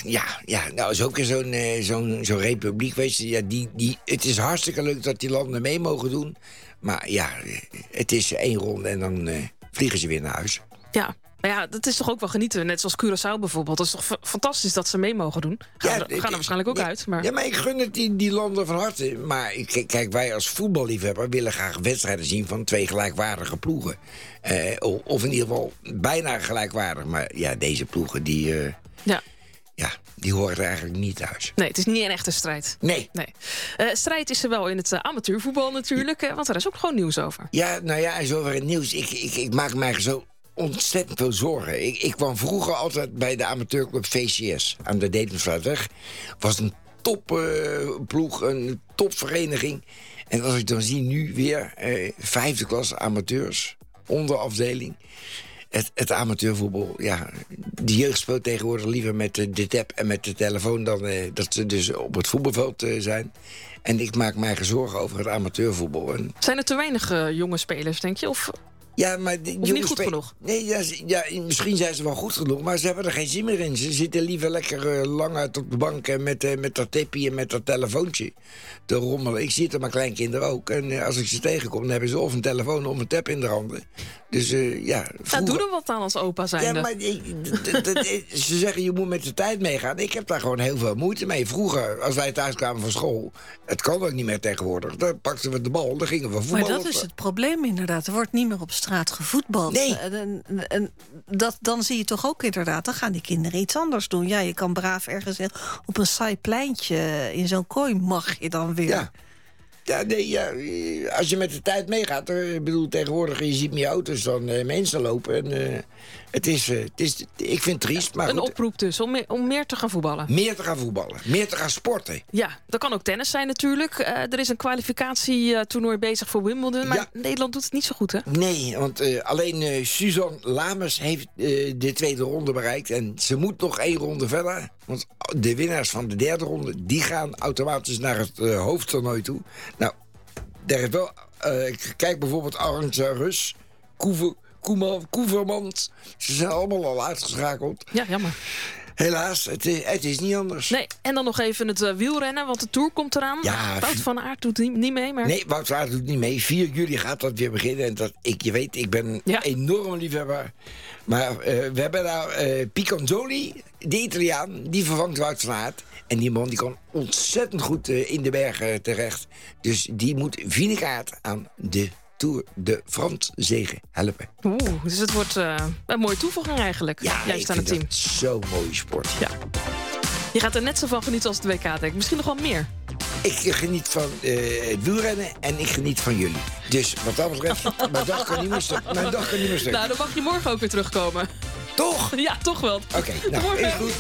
Nou is ook zo'n republiek, weet je. Ja, het is hartstikke leuk dat die landen mee mogen doen. Maar ja, het is 1 ronde en dan vliegen ze weer naar huis. Ja. Maar ja, dat is toch ook wel genieten. Net zoals Curaçao bijvoorbeeld. Dat is toch fantastisch dat ze mee mogen doen. Gaan er waarschijnlijk ook uit. Maar... Ja, maar ik gun het die landen van harte. Maar kijk, wij als voetballiefhebber willen graag wedstrijden zien van 2 gelijkwaardige ploegen. Of in ieder geval bijna gelijkwaardig. Maar ja, deze ploegen die horen er eigenlijk niet thuis. Nee, het is niet een echte strijd. Nee. Strijd is er wel in het amateurvoetbal natuurlijk. Want er is ook gewoon nieuws over. Ja, nou ja, en zover het nieuws. Ik maak mij zo ontzettend veel zorgen. Ik kwam vroeger altijd bij de amateurclub VCS aan de Dedemsvaartweg. Was een topploeg, een topvereniging. En als ik dan zie nu weer 5e klas amateurs, onderafdeling. Het amateurvoetbal, ja. De jeugd speelt tegenwoordig liever met de tab en met de telefoon dan dat ze dus op het voetbalveld zijn. En ik maak mij zorgen over het amateurvoetbal. Zijn er te weinig jonge spelers, denk je? Of maar niet goed genoeg? Nee, misschien zijn ze wel goed genoeg, maar ze hebben er geen zin meer in. Ze zitten liever lekker lang uit op de bank met dat tippie en met dat telefoontje te rommelen. Ik zie het aan mijn kleinkinderen ook. En als ik ze tegenkom, dan hebben ze of een telefoon of een tab in de handen. Dus vroeger... doe er wat aan als opa zijnde. Ja, maar ze zeggen je moet met de tijd meegaan. Ik heb daar gewoon heel veel moeite mee. Vroeger, als wij thuis kwamen van school, het kan ook niet meer tegenwoordig. Dan pakten we de bal, dan gingen we voetballen. Maar dat is het probleem inderdaad. Er wordt niet meer op straat gevoetbald. Nee. En dan zie je toch ook inderdaad, dan gaan die kinderen iets anders doen. Ja, je kan braaf ergens op een saai pleintje in zo'n kooi mag je dan weer. Ja. Als je met de tijd meegaat, ik bedoel, tegenwoordig je ziet meer auto's dan mensen lopen. En, ik vind het triest. Maar een oproep dus, om meer te gaan voetballen. Meer te gaan voetballen, meer te gaan sporten. Ja, dat kan ook tennis zijn natuurlijk. Er is een kwalificatietoernooi bezig voor Wimbledon, maar Nederland doet het niet zo goed, hè? Nee, want alleen Suzanne Lamers heeft de 2e ronde bereikt. En ze moet nog 1 ronde verder. Want de winnaars van de 3e ronde, die gaan automatisch naar het hoofdtoernooi toe. Nou, daar is wel... kijk bijvoorbeeld Arantxa Rus, Koevermans. Ze zijn allemaal al uitgeschakeld. Ja, jammer. Helaas, het is niet anders. Nee, en dan nog even het wielrennen, want de Tour komt eraan. Ja, Wout van Aert doet niet mee. Maar... Nee, Wout van Aert doet niet mee. 4 juli gaat dat weer beginnen. En je weet, ik ben een enorme liefhebber. Maar we hebben daar Picanzoli, de Italiaan, die vervangt Wout van Aert. En die man die kan ontzettend goed in de bergen terecht. Dus die moet Vingegaard aan de Tour de France zege helpen. Dus het wordt een mooie toevoeging eigenlijk. Ja, juist ik aan het team. Het zo'n mooie sport. Ja. Je gaat er net zo van genieten als het WK, denk ik. Misschien nog wel meer. Ik geniet van het wielrennen en ik geniet van jullie. Dus wat dat betreft, mijn dag kan niet meer stuk. Nou, dan mag je morgen ook weer terugkomen. Toch? Ja, toch wel. Oké, nou, is goed.